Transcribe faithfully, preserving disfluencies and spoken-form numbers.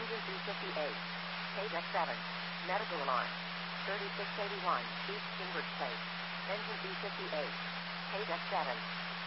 Engine B fifty-eight. Page X seven. Medical alarm. thirty-six eighty-one, East Cambridge Place. Engine B fifty-eight. Page X seven.